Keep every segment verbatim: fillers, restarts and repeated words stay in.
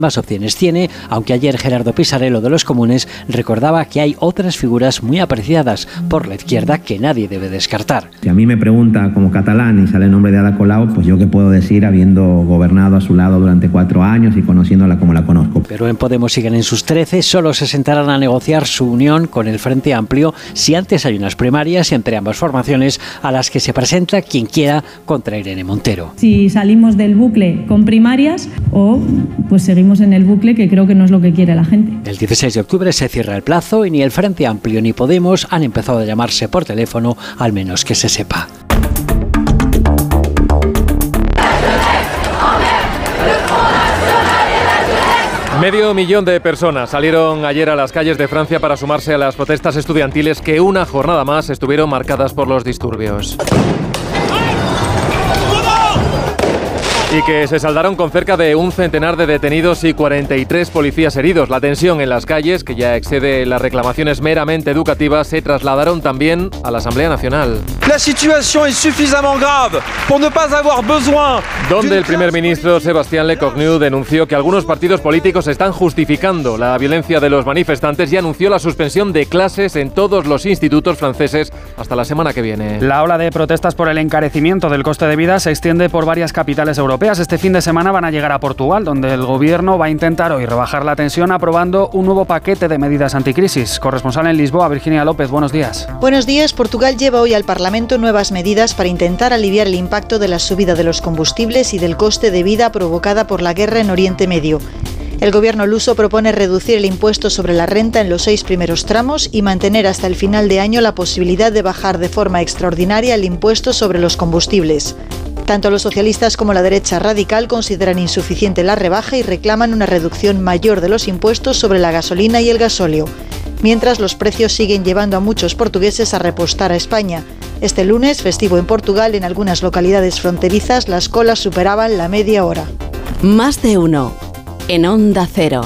más opciones tiene, aunque ayer Gerardo Pisarello de los Comunes recordaba que hay otras figuras muy apreciadas por la izquierda que nadie debe descartar. Si a mí me pregunta como catalán y sale el nombre de Ada Colau, pues yo qué puedo decir habiendo gobernado a su lado durante cuatro años y conociéndola como la conozco. Pero en Podemos siguen en sus trece, solo se sentarán a negociar su unión con el Frente Amplio si antes hay unas primarias entre ambas formaciones a las que se presenta quien quiera contra Irene Montero. Si salimos del bucle con primarias o pues seguimos en el bucle, que creo que no es lo que quiere la gente. El dieciséis de octubre se cierra el plazo y ni el Frente Amplio ni Podemos han empezado a llamarse por teléfono, al menos que se sepa. Medio millón de personas salieron ayer a las calles de Francia para sumarse a las protestas estudiantiles que una jornada más estuvieron marcadas por los disturbios. Y que se saldaron con cerca de un centenar de detenidos y cuarenta y tres policías heridos. La tensión en las calles, que ya excede las reclamaciones meramente educativas, se trasladaron también a la Asamblea Nacional. La situación es suficientemente grave por no pas avoir besoin. Donde el primer ministro Sébastien Lecornu denunció que algunos partidos políticos están justificando la violencia de los manifestantes y anunció la suspensión de clases en todos los institutos franceses hasta la semana que viene. La ola de protestas por el encarecimiento del coste de vida se extiende por varias capitales europeas. Este fin de semana van a llegar a Portugal, donde el gobierno va a intentar hoy rebajar la tensión aprobando un nuevo paquete de medidas anticrisis. Corresponsal en Lisboa, Virginia López, buenos días. Buenos días. Portugal lleva hoy al Parlamento nuevas medidas para intentar aliviar el impacto de la subida de los combustibles y del coste de vida provocada por la guerra en Oriente Medio. El gobierno luso propone reducir el impuesto sobre la renta en los seis primeros tramos y mantener hasta el final de año la posibilidad de bajar de forma extraordinaria el impuesto sobre los combustibles. Tanto los socialistas como la derecha radical consideran insuficiente la rebaja y reclaman una reducción mayor de los impuestos sobre la gasolina y el gasóleo. Mientras, los precios siguen llevando a muchos portugueses a repostar a España. Este lunes, festivo en Portugal, en algunas localidades fronterizas las colas superaban la media hora. Más de uno. En Onda Cero.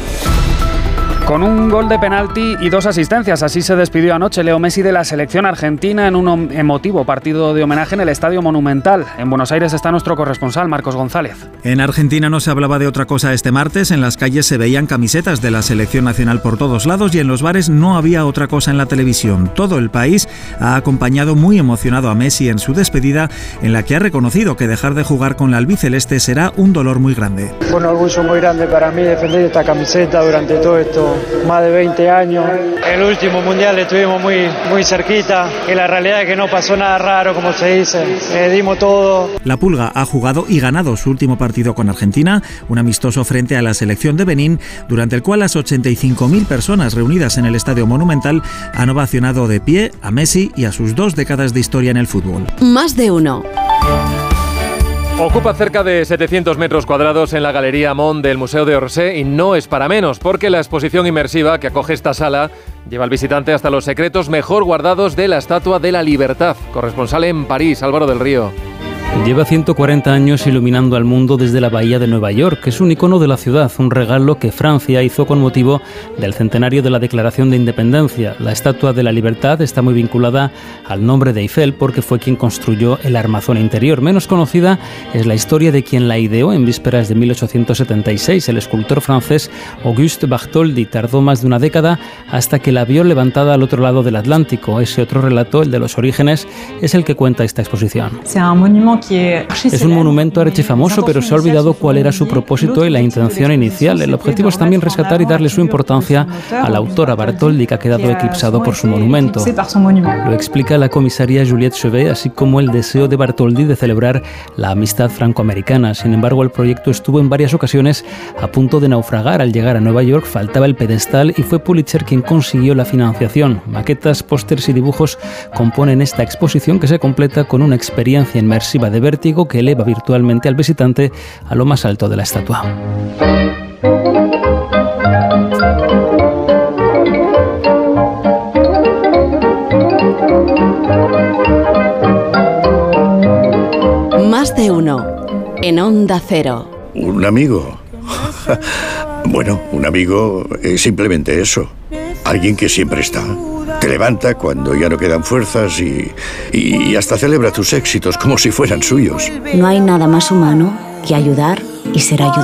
Con un gol de penalti y dos asistencias, así se despidió anoche Leo Messi de la selección argentina en un emotivo partido de homenaje en el Estadio Monumental. En Buenos Aires está nuestro corresponsal, Marcos González. En Argentina no se hablaba de otra cosa este martes, en las calles se veían camisetas de la selección nacional por todos lados y en los bares no había otra cosa en la televisión. Todo el país ha acompañado muy emocionado a Messi en su despedida, en la que ha reconocido que dejar de jugar con la albiceleste será un dolor muy grande. Fue un orgullo muy grande para mí defender esta camiseta durante todo esto. Más de veinte años. El último mundial estuvimos muy, muy cerquita y la realidad es que no pasó nada raro, como se dice. Eh, dimos todo. La Pulga ha jugado y ganado su último partido con Argentina, un amistoso frente a la selección de Benín, durante el cual las ochenta y cinco mil personas reunidas en el Estadio Monumental han ovacionado de pie a Messi y a sus dos décadas de historia en el fútbol. Más de uno. Ocupa cerca de setecientos metros cuadrados en la Galería Mont del Museo de Orsay y no es para menos, porque la exposición inmersiva que acoge esta sala lleva al visitante hasta los secretos mejor guardados de la Estatua de la Libertad. Corresponsal en París, Álvaro del Río. Lleva ciento cuarenta años iluminando al mundo desde la bahía de Nueva York, que es un icono de la ciudad, un regalo que Francia hizo con motivo del centenario de la Declaración de Independencia. La Estatua de la Libertad está muy vinculada al nombre de Eiffel porque fue quien construyó el armazón interior. Menos conocida es la historia de quien la ideó en vísperas de mil ochocientos setenta y seis. El escultor francés Auguste Bartholdi tardó más de una década hasta que la vio levantada al otro lado del Atlántico. Ese otro relato, el de los orígenes, es el que cuenta esta exposición. Es un monumento archifamoso, pero se ha olvidado cuál era su propósito y la intención inicial. El objetivo es también rescatar y darle su importancia a la autora Bartholdi, que ha quedado eclipsado por su monumento. Lo explica la comisaria Juliette Chauvet, así como el deseo de Bartholdi de celebrar la amistad franco-americana. Sin embargo, el proyecto estuvo en varias ocasiones a punto de naufragar. Al llegar a Nueva York faltaba el pedestal y fue Pulitzer quien consiguió la financiación. Maquetas, pósters y dibujos componen esta exposición, que se completa con una experiencia inmersiva de vértigo que eleva virtualmente al visitante a lo más alto de la estatua. Más de uno. En Onda Cero. ¿Un amigo? Bueno, un amigo es simplemente eso. Alguien que siempre está. Te levanta cuando ya no quedan fuerzas y, y hasta celebra tus éxitos como si fueran suyos. No hay nada más humano que ayudar y ser ayudado.